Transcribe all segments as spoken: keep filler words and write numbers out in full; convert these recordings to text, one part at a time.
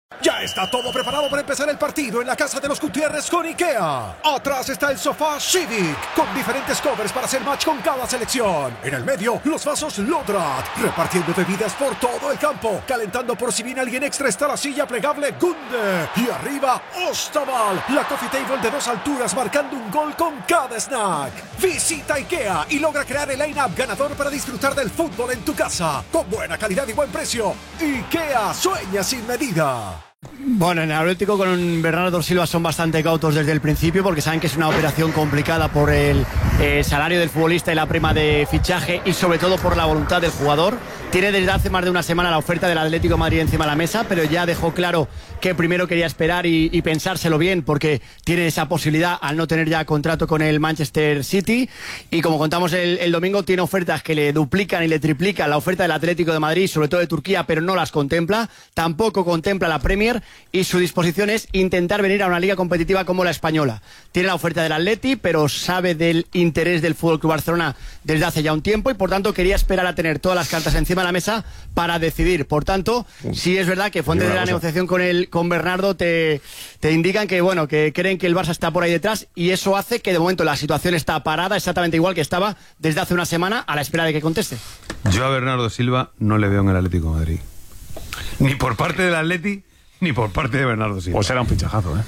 Ya está todo preparado para empezar el partido en la casa de los Gutiérrez con IKEA. Atrás está el sofá Civic, con diferentes covers para hacer match con cada selección. En el medio, los vasos Lodrat, repartiendo bebidas por todo el campo. Calentando por si viene alguien extra está la silla plegable Gunde. Y arriba, Ostaval, la coffee table de dos alturas marcando un gol con cada snack. Visita IKEA y logra crear el line-up ganador para disfrutar del fútbol en tu casa. Con buena calidad y buen precio. IKEA sueña sin medida. Bueno, en el Atlético con Bernardo Silva son bastante cautos desde el principio porque saben que es una operación complicada por el eh, salario del futbolista y la prima de fichaje y sobre todo por la voluntad del jugador. Tiene desde hace más de una semana la oferta del Atlético de Madrid encima de la mesa, pero ya dejó claro que primero quería esperar y, y pensárselo bien porque tiene esa posibilidad al no tener ya contrato con el Manchester City. Y como contamos el, el domingo, tiene ofertas que le duplican y le triplican la oferta del Atlético de Madrid, sobre todo de Turquía, pero no las contempla. Tampoco contempla la Premier y su disposición es intentar venir a una liga competitiva como la española. Tiene la oferta del Atleti, pero sabe del interés del F C Barcelona desde hace ya un tiempo y por tanto quería esperar a tener todas las cartas encima de la mesa para decidir. Por tanto, sí es verdad que fuentes de la negociación con el con Bernardo te, te indican que bueno que creen que el Barça está por ahí detrás y eso hace que de momento la situación está parada exactamente igual que estaba desde hace una semana a la espera de que conteste. Yo a Bernardo Silva no le veo en el Atlético de Madrid. Ni por parte del Atleti ni por parte de Bernardo Silva. Pues será un fichajazo, ¿eh?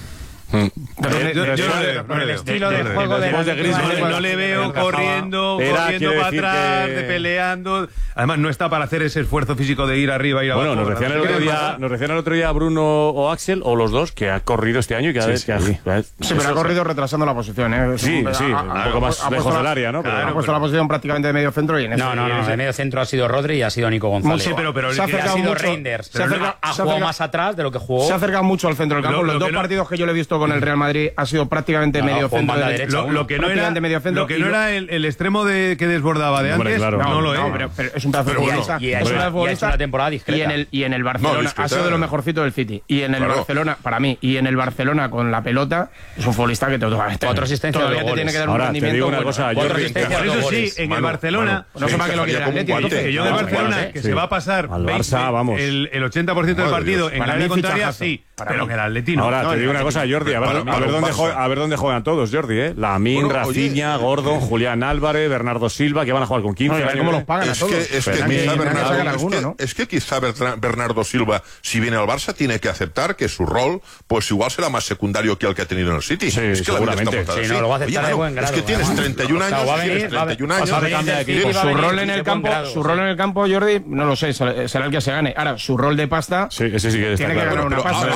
Por el estilo de juego de Griezmann, no le veo corriendo, corriendo para atrás, de peleando. Además, no está para hacer ese esfuerzo físico de ir arriba, ir abajo. Bueno, nos decían el otro día, nos decían el otro día Bruno o Axel, o los dos, que ha corrido este año y cada vez que ha. Sí, pero ha corrido retrasando la posición, ¿eh? Sí, sí, un poco más lejos del área, ¿no? Ha puesto la posición prácticamente de medio centro y en ese. No, no, no, de medio centro ha sido Rodri y ha sido Nico González. Sí, pero, pero se ha sido Reinders. Ha jugado más atrás de lo que jugó. Se ha acercado mucho al centro del campo. Los dos partidos que yo le he visto con el Real Madrid ha sido prácticamente no, medio centro de derecha, lo, lo que no era medio centro, lo que no era el, el extremo de que desbordaba de hombre, antes claro, no, no lo es no, pero, pero es un pedazo de futbolista y, y, y, y es una temporada discreta y en el y en el Barcelona no, ha sido de lo mejorcito del City y en el claro. Barcelona para mí y en el Barcelona con la pelota es un futbolista que te cuatro asistencias todavía te tiene que dar un Ahora, rendimiento te digo una bueno. cosa, cuatro Jordi, asistencias por eso sí en el Barcelona no sé para qué lo quiere el Atlético que yo del Barcelona que se va a pasar el ochenta por ciento del partido en la área contraria sí pero que el Atleti no. Ahora te digo una cosa, Jordi, a ver dónde juegan todos, Jordi, ¿eh? Lamin, bueno, Rafinha, Gordon, Julián Álvarez, Bernardo Silva, que van a jugar con quince. No, ¿cómo los pagan es a todos? Que, es, que quizá Bernardo, es, alguno, que, ¿no? es que quizá Bernardo Silva, si viene al Barça, tiene que aceptar que su rol, pues igual será más secundario que el que ha tenido en el City. Sí, es que seguramente. La sí, no, lo va a aceptar Oye, de buen grado. Es que tienes treinta y un años, tienes treinta y un años. Su rol en el campo, su rol en el campo, Jordi, no lo sé, será el que se gane. Ahora, su rol de pasta, sí, ese sí que tiene que ganar una pasta.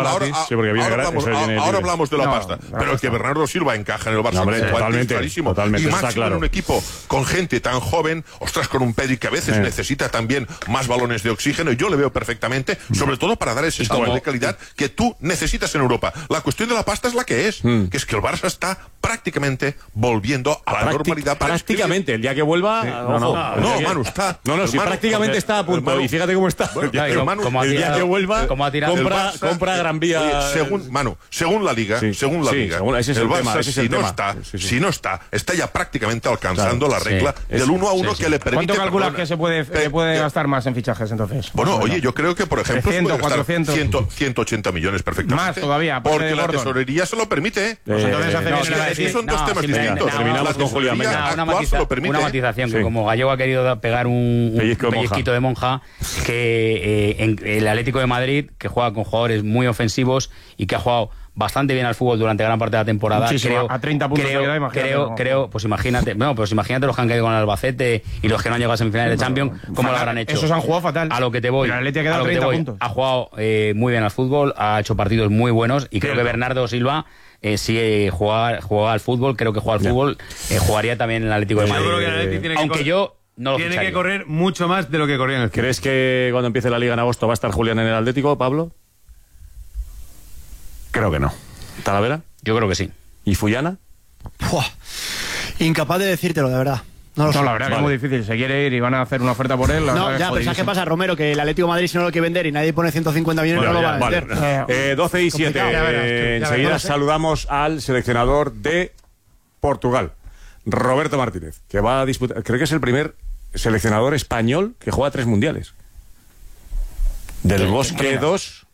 Ahora hablamos de la pasta, pero que Bernardo Silva encaja en el Barça. Hombre, totalmente, clarísimo. totalmente, y más está claro. en un equipo con gente tan joven, ostras, con un Pedri que a veces sí. necesita también más balones de oxígeno, y yo le veo perfectamente, sobre todo para dar ese salto de calidad que tú necesitas en Europa. La cuestión de la pasta es la que es, mm. que es que el Barça está prácticamente volviendo a la Práctic normalidad. Para prácticamente, el día que vuelva... Sí. No, no, no, no, Manu, está... No, no, si Manu, prácticamente está a punto, Manu, y fíjate cómo está. Bueno, el día, Manu, el día que vuelva, compra, Barça, compra Gran Vía... Oye, según, Manu, según la Liga, sí, según la sí, Liga, según, ese es el, el Barça, tema, ese es si el no tema. está, Sí, sí. si no está, está ya prácticamente alcanzando claro, la regla sí. del uno a uno sí, sí. que le permite... ¿Cuánto calculas perdona, que se puede, eh, puede gastar más en fichajes, entonces? Bueno, oye, yo creo que, por ejemplo, trescientos, cuatrocientos ciento ochenta millones perfectamente. Más todavía, porque la tesorería se lo permite. Eh, pues entonces hace no, es que decir, son no, dos temas distintos. Terminamos con Julián Mena. Una, matiza, una matización, sí. que como Gallego ha querido pegar un, pellizco un pellizquito de monja, que eh, en el Atlético de Madrid, que juega con jugadores muy ofensivos y que ha jugado bastante bien al fútbol durante gran parte de la temporada. Muchísimo, creo, a treinta puntos creo, de imagínate, creo, no. creo, pues imagínate, no, pues imagínate los que han caído con el Albacete y los que no han llegado a semifinales de Champions, cómo lo habrán hecho. Esos han jugado fatal. A lo que te voy. Pero el Atleti ha quedado a lo que treinta te voy. puntos. Ha jugado eh, muy bien al fútbol, ha hecho partidos muy buenos y creo que Bernardo Silva Eh, si eh, juega, juega al fútbol, creo que juega al fútbol, eh, jugaría también en el Atlético de Madrid. Yo creo que el Atlético tiene que Aunque correr, yo no lo tiene ficharía. que correr mucho más de lo que corría en el City. ¿Crees que cuando empiece la Liga en agosto va a estar Julián en el Atlético, Pablo? Creo que no. ¿Talavera? Yo creo que sí. ¿Y Fullana? Puah, incapaz de decírtelo, de verdad. No, no la verdad vale. que es muy difícil. Se quiere ir y van a hacer una oferta por él. La no, ya, pero ¿sabes qué pasa, Romero? Que el Atlético de Madrid, si no lo quiere vender y nadie pone ciento cincuenta millones, bueno, no lo ya, va a vender. Vale. Eh, doce y siete. Eh, enseguida verás, saludamos al seleccionador de Portugal, Roberto Martínez, que va a disputar. Creo que es el primer seleccionador español que juega tres mundiales. Del Bosque dos